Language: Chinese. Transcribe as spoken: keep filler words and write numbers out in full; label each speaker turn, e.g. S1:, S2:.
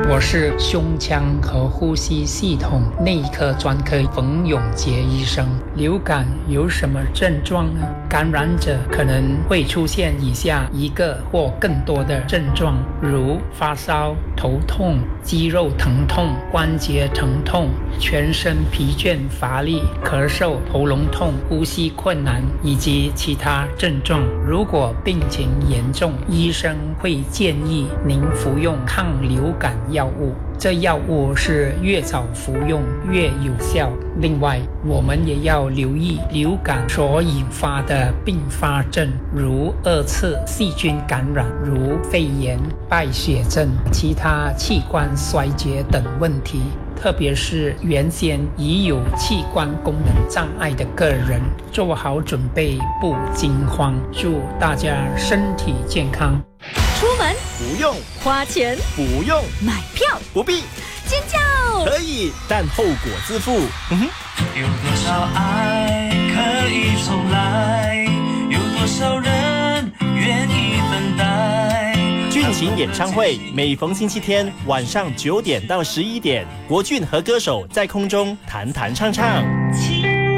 S1: 我是胸腔和呼吸系统内科专科冯永杰医生。流感有什么症状呢？感染者可能会出现以下一个或更多的症状，如发烧、头痛、肌肉疼痛、关节疼痛、全身疲倦乏力、咳嗽、喉咙痛、呼吸困难以及其他症状。如果病情严重，医生会建议您服用抗流感药物，这药物是越早服用越有效。另外，我们也要留意流感所引发的并发症，如二次细菌感染，如肺炎、败血症、其他器官衰竭等问题。特别是原先已有器官功能障碍的个人，做好准备，不惊慌。祝大家身体健康。
S2: 出门
S3: 不用，
S2: 花钱
S3: 不用，
S2: 买票
S3: 不必，
S2: 尖叫
S3: 可以，但后果自负。嗯哼，
S4: 有多少爱可以重来？有多少人愿意等待？
S3: 俊琴演唱会每逢星期天晚上九点到十一点，国俊和歌手在空中弹弹唱唱。